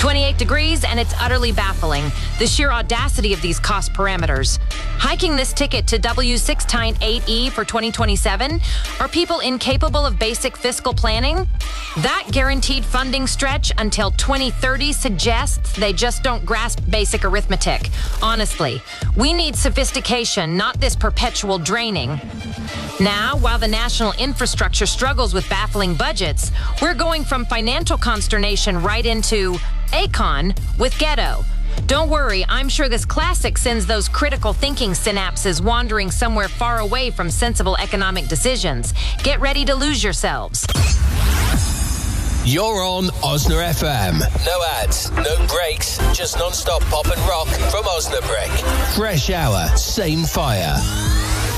28 degrees, and it's utterly baffling. The sheer audacity of these cost parameters. Hiking this ticket to W6 8E for 2027? Are people incapable of basic fiscal planning? That guaranteed funding stretch until 2030 suggests they just don't grasp basic arithmetic. Honestly, we need sophistication, not this perpetual draining. Now, while the national infrastructure struggles with baffling budgets, we're going from financial consternation right into Akon with Ghetto. Don't worry, I'm sure this classic sends those critical thinking synapses wandering somewhere far away from sensible economic decisions. Get ready to lose yourselves. You're on Osna FM. No ads, no breaks, just non-stop pop and rock from Osnabrück. Fresh hour, same fire.